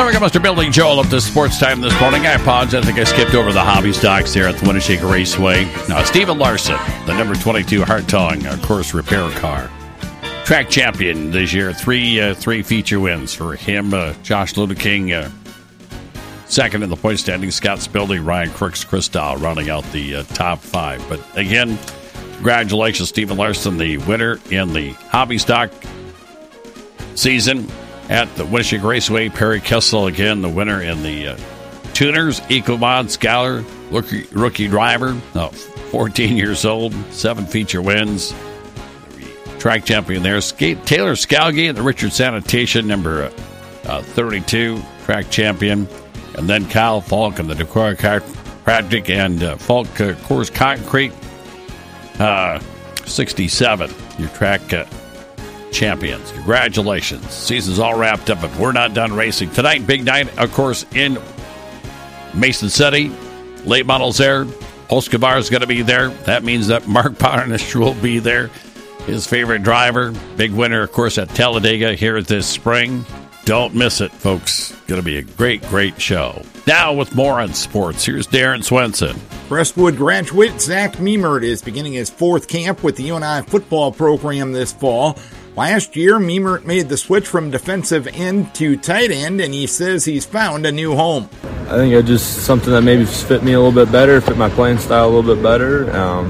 So we got Mr. Billy Joel up to sports time this morning. I apologize. I think I skipped over the hobby stocks there at the Winneshiek Raceway. Stephen Larson, the number 22 Hartong course repair car. Track champion this year. Three feature wins for him. Josh Ludeking, second in the point standing. Scott Spildy, Ryan Crooks, Chris Dahl rounding out the top five. But again, congratulations, Stephen Larson, the winner in the hobby stock season at the Winneshiek Raceway. Perry Kessel, again, the winner in the Tuners. EcoMod Scholar, rookie driver, 14 years old, 7 feature wins. Track champion there. Taylor Scalgate, the Richard Sanitation, number 32, track champion. And then Kyle Falk and the Decorah Chiropractic and Falk Course Concrete, 67, your track champions. Congratulations. Season's all wrapped up, but we're not done racing. Tonight, big night, of course, in Mason City. Late models there. Escobar is going to be there. That means that Mark Parnish will be there. His favorite driver. Big winner, of course, at Talladega here this spring. Don't miss it, folks. Going to be a great, great show. Now with more on sports, here's Darren Swenson. Crestwood graduate Zach Meemert is beginning his 4th camp with the UNI football program this fall. Last year, Meemert made the switch from defensive end to tight end, and he says he's found a new home. I think it's just something that maybe fit me a little bit better, fit my playing style a little bit better.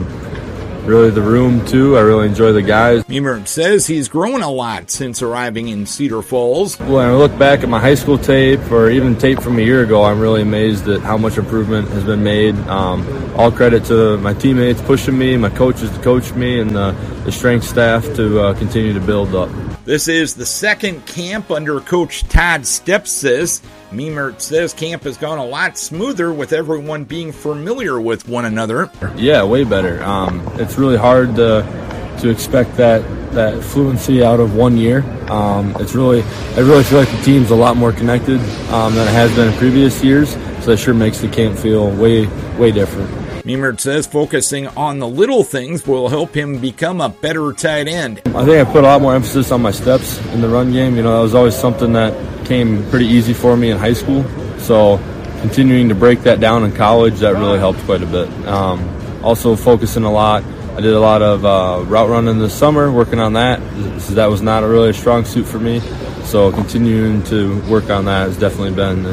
Really the room, too. I really enjoy the guys. Meemert says he's grown a lot since arriving in Cedar Falls. When I look back at my high school tape or even tape from a year ago, I'm really amazed at how much improvement has been made. All credit to my teammates pushing me, my coaches to coach me, and the strength staff to continue to build up. This is the 2nd camp under Coach Todd Stepsis. Meemert says camp has gone a lot smoother with everyone being familiar with one another. Yeah, way better. It's really hard to expect that fluency out of 1 year. I really feel like the team's a lot more connected than it has been in previous years, so that sure makes the camp feel way, way different. Meemert says focusing on the little things will help him become a better tight end. I think I put a lot more emphasis on my steps in the run game. That was always something that came pretty easy for me in high school. So continuing to break that down in college, that really helped quite a bit. Also focusing a lot. I did a lot of route running this summer, working on that. That was not really a strong suit for me. So continuing to work on that has definitely been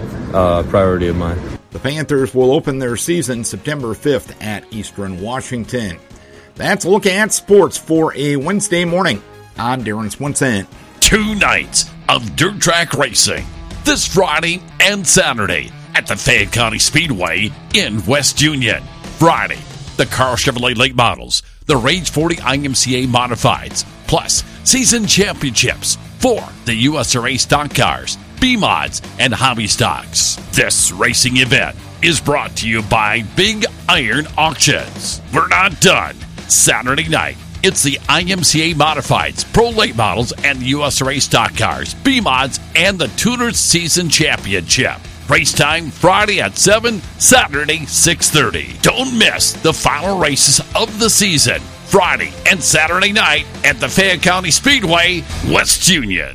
a priority of mine. The Panthers will open their season September 5th at Eastern Washington. That's a look at sports for a Wednesday morning. I'm Darren Swenson. 2 nights of dirt track racing this Friday and Saturday at the Fayette County Speedway in West Union. Friday, the Carl Chevrolet Late Models, the Rage 40 IMCA Modifieds, plus season championships for the USRA stock cars, B-Mods, and hobby stocks. This racing event is brought to you by Big Iron Auctions. We're not done. Saturday night, it's the IMCA Modifieds, Pro Late Models, and the USRA stock cars, B-Mods, and the Tuners Season Championship. Race time Friday at 7, Saturday 6:30. Don't miss the final races of the season, Friday and Saturday night at the Fayette County Speedway, West Union.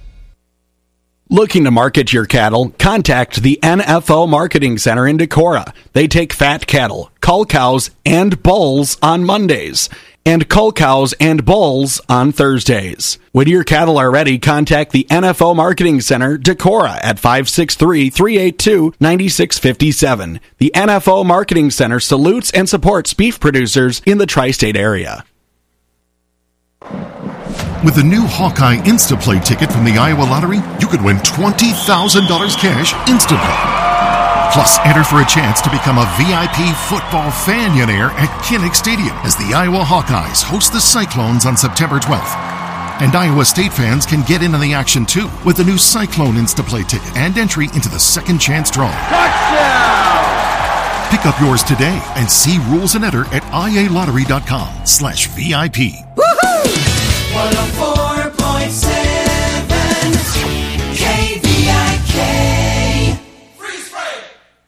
Looking to market your cattle? Contact the NFL Marketing Center in Decorah. They take fat cattle, cull cows, and bulls on Mondays, and cull cows and bulls on Thursdays. When your cattle are ready, contact the NFL Marketing Center, Decorah, at 563-382-9657. The NFL Marketing Center salutes and supports beef producers in the tri-state area. With the new Hawkeye Instaplay ticket from the Iowa Lottery, you could win $20,000 cash instantly. Plus, enter for a chance to become a VIP football fanionaire at Kinnick Stadium as the Iowa Hawkeyes host the Cyclones on September 12th. And Iowa State fans can get in on the action too with the new Cyclone Instaplay ticket and entry into the second chance draw. Touchdown! Pick up yours today and see rules and enter at ialottery.com/VIP. Woohoo!